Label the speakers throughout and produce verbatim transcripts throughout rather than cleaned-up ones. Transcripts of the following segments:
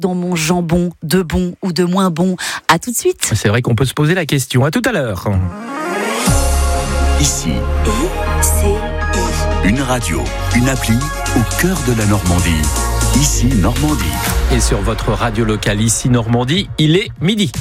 Speaker 1: dans mon jambon, de bon ou de moins bon? À tout de suite.
Speaker 2: C'est vrai qu'on peut se poser la question. À tout à l'heure.
Speaker 3: Ici,
Speaker 1: Et c'est I.
Speaker 3: une radio, une appli au cœur de la Normandie. Ici, Normandie.
Speaker 2: Et sur votre radio locale, ici Normandie, il est midi.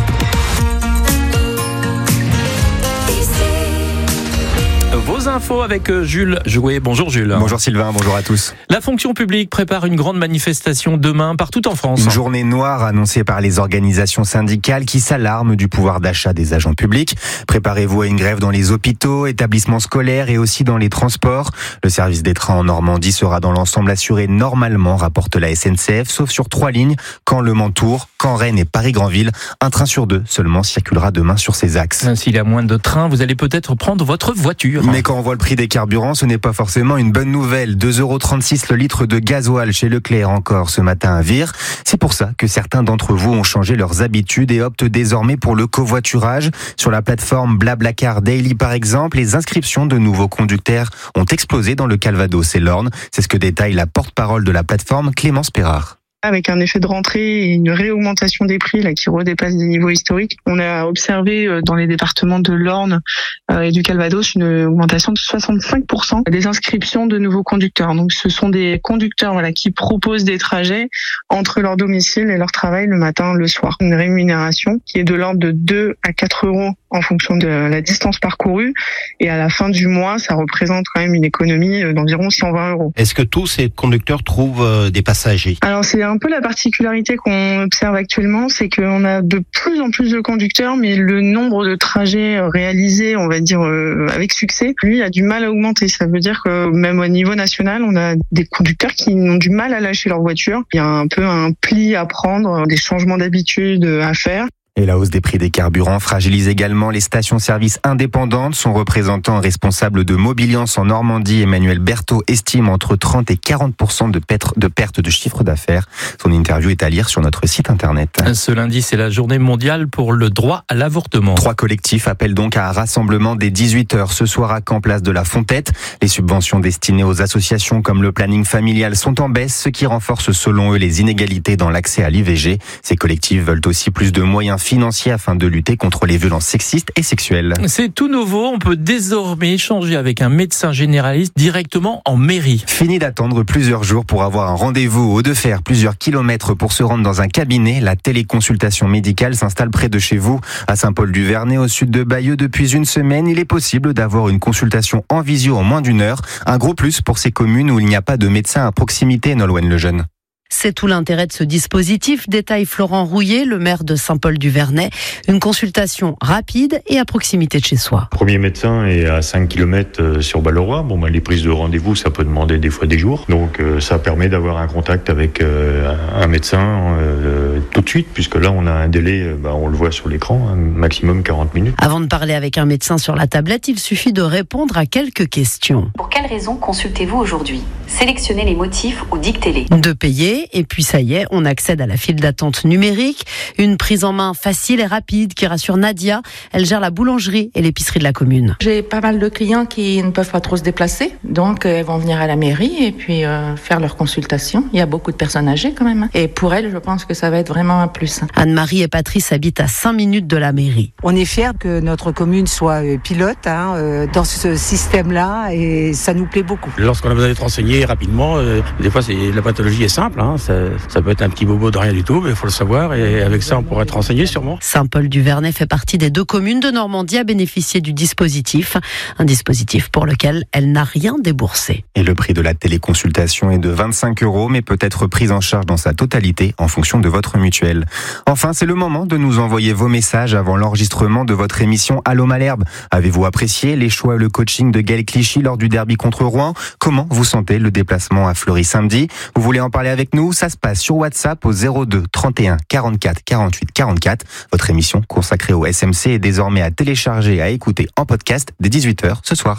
Speaker 2: Vos infos avec Jules Jouet. Bonjour Jules.
Speaker 4: Bonjour Sylvain, bonjour à tous.
Speaker 2: La fonction publique prépare une grande manifestation demain partout en France.
Speaker 4: Une journée noire annoncée par les organisations syndicales qui s'alarment du pouvoir d'achat des agents publics. Préparez-vous à une grève dans les hôpitaux, établissements scolaires et aussi dans les transports. Le service des trains en Normandie sera dans l'ensemble assuré normalement, rapporte la S N C F, sauf sur trois lignes, Caen, Le Mans, Tours, Caen, Rennes et Paris-Granville. Un train sur deux seulement circulera demain sur ces axes.
Speaker 2: S'il y a moins de trains, vous allez peut-être prendre votre voiture.
Speaker 4: Mais quand on voit le prix des carburants, ce n'est pas forcément une bonne nouvelle. deux euros trente-six le litre de gasoil chez Leclerc encore ce matin à Vire. C'est pour ça que certains d'entre vous ont changé leurs habitudes et optent désormais pour le covoiturage. Sur la plateforme Blablacar Daily par exemple, les inscriptions de nouveaux conducteurs ont explosé dans le Calvados et l'Orne. C'est ce que détaille la porte-parole de la plateforme, Clémence Perrard.
Speaker 5: Avec un effet de rentrée et une réaugmentation des prix là qui redépasse des niveaux historiques. On a observé dans les départements de l'Orne et du Calvados une augmentation de soixante-cinq pour cent des inscriptions de nouveaux conducteurs. Donc ce sont des conducteurs voilà qui proposent des trajets entre leur domicile et leur travail le matin, le soir. Une rémunération qui est de l'ordre de deux à quatre euros en fonction de la distance parcourue et à la fin du mois, ça représente quand même une économie d'environ cent vingt euros.
Speaker 6: Est-ce que tous ces conducteurs trouvent des passagers?
Speaker 5: Alors c'est un peu la particularité qu'on observe actuellement, c'est qu'on a de plus en plus de conducteurs, mais le nombre de trajets réalisés, on va dire euh, avec succès, lui a du mal à augmenter. Ça veut dire que même au niveau national, on a des conducteurs qui ont du mal à lâcher leur voiture. Il y a un peu un pli à prendre, des changements d'habitude à faire.
Speaker 4: Et la hausse des prix des carburants fragilise également les stations-service indépendantes. Son représentant responsable de Mobiliance en Normandie, Emmanuel Berthaud, estime entre trente et quarante pour cent de perte de, perte de chiffre d'affaires. Son interview est à lire sur notre site internet.
Speaker 2: Ce lundi, c'est la journée mondiale pour le droit à l'avortement.
Speaker 4: Trois collectifs appellent donc à un rassemblement dès dix-huit heures ce soir à Caen, place de la Fontette. Les subventions destinées aux associations comme le planning familial sont en baisse, ce qui renforce selon eux les inégalités dans l'accès à l'I V G. Ces collectifs veulent aussi plus de moyens financiers afin de lutter contre les violences sexistes et sexuelles.
Speaker 2: C'est tout nouveau, on peut désormais échanger avec un médecin généraliste directement en mairie.
Speaker 4: Fini d'attendre plusieurs jours pour avoir un rendez-vous ou de faire plusieurs kilomètres pour se rendre dans un cabinet. La téléconsultation médicale s'installe près de chez vous. À Saint-Paul-du-Vernay, au sud de Bayeux, depuis une semaine, il est possible d'avoir une consultation en visio en moins d'une heure. Un gros plus pour ces communes où il n'y a pas de médecin à proximité, Nolwenn Lejeune.
Speaker 7: C'est tout l'intérêt de ce dispositif, détaille Florent Rouillet, le maire de Saint-Paul-du-Vernay. Une consultation rapide et à proximité de chez soi.
Speaker 8: Le premier médecin est à cinq kilomètres sur Balleroy. Bon, bah, les prises de rendez-vous, ça peut demander des fois des jours. Donc euh, ça permet d'avoir un contact avec euh, un médecin euh, tout de suite, puisque là on a un délai, bah, on le voit sur l'écran, un maximum quarante minutes.
Speaker 7: Avant de parler avec un médecin sur la tablette, il suffit de répondre à quelques questions.
Speaker 9: Pour quelles raisons consultez-vous aujourd'hui ? Sélectionnez les motifs ou dictez-les.
Speaker 7: De payer. Et puis ça y est, on accède à la file d'attente numérique. Une prise en main facile et rapide qui rassure Nadia. Elle gère la boulangerie et l'épicerie de la commune.
Speaker 10: J'ai pas mal de clients qui ne peuvent pas trop se déplacer. Donc elles vont venir à la mairie et puis euh, faire leur consultation. Il y a beaucoup de personnes âgées quand même. Et pour elles, je pense que ça va être vraiment un plus.
Speaker 7: Anne-Marie et Patrice habitent à cinq minutes de la mairie.
Speaker 11: On est fiers que notre commune soit pilote hein, dans ce système-là et ça nous plaît beaucoup.
Speaker 12: Lorsqu'on a besoin d'être renseigné rapidement, euh, des fois c'est, la pathologie est simple. Hein, ça, ça peut être un petit bobo de rien du tout, mais il faut le savoir et avec ça on pourra être renseigné sûrement.
Speaker 7: Saint-Paul-du-Vernay fait partie des deux communes de Normandie à bénéficier du dispositif. Un dispositif pour lequel elle n'a rien déboursé.
Speaker 4: Et le prix de la téléconsultation est de vingt-cinq euros, mais peut être pris en charge dans sa totalité en fonction de votre mutuelle. Enfin, c'est le moment de nous envoyer vos messages avant l'enregistrement de votre émission Allô Malherbe. Avez-vous apprécié les choix et le coaching de Gaël Clichy lors du derby contre Rouen ? Comment vous sentez le déplacement à Fleury samedi ? Vous voulez en parler avec nous ? Ça se passe sur WhatsApp au zéro deux trente et un quarante-quatre quarante-huit quarante-quatre. Votre émission consacrée au S M C est désormais à télécharger et à écouter en podcast dès dix-huit heures ce soir.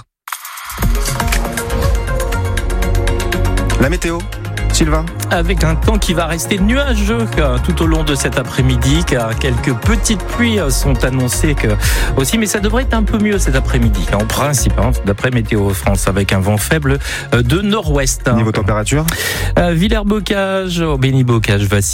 Speaker 4: La météo, Sylvain.
Speaker 2: Avec un temps qui va rester nuageux tout au long de cet après-midi, car quelques petites pluies sont annoncées aussi, mais ça devrait être un peu mieux cet après-midi, en principe, hein, d'après Météo France, avec un vent faible de nord-ouest.
Speaker 4: Niveau température,
Speaker 2: euh, Villers-Bocage, Béni-Bocage vacille.